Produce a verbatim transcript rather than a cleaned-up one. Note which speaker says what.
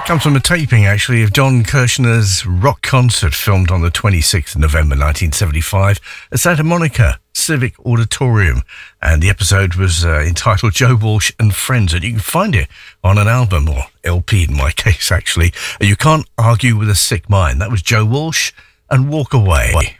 Speaker 1: Comes from a taping, actually, of John Kirshner's rock concert filmed on the twenty-sixth of November nineteen seventy-five at Santa Monica Civic Auditorium. And the episode was uh, entitled Joe Walsh and Friends. And you can find it on an album, or L P in my case, actually. You Can't Argue with a Sick Mind. That was Joe Walsh and Walk Away.